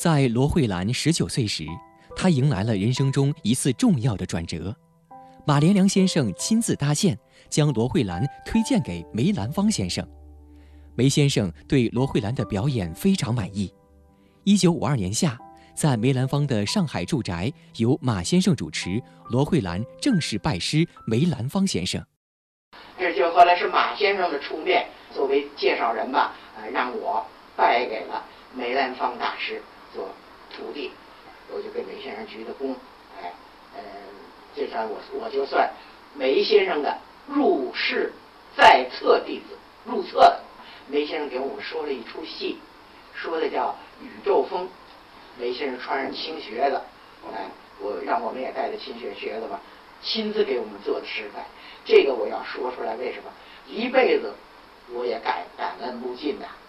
在罗慧兰19岁时，她迎来了人生中一次重要的转折。马连良先生亲自搭线，将罗慧兰推荐给梅兰芳先生。梅先生对罗慧兰的表演非常满意。1952年夏，在梅兰芳的上海住宅，由马先生主持，罗慧兰正式拜师梅兰芳先生。 这就后来是马先生的出面，作为介绍人吧，让我拜给了梅兰芳大师做徒弟，我就给梅先生鞠的躬，这算我就算梅先生的入室在册弟子，入册的。梅先生给我们说了一出戏，说的叫《宇宙风》，梅先生穿上青靴子，让我们也带着青靴子吧，亲自给我们做的示范。这个我要说出来，为什么？一辈子我也感恩不尽呐。